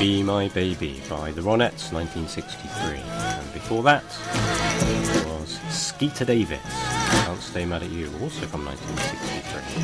Be My Baby by the Ronettes, 1963. And before that was Skeeter Davis, Can't Stay Mad at You, also from 1963.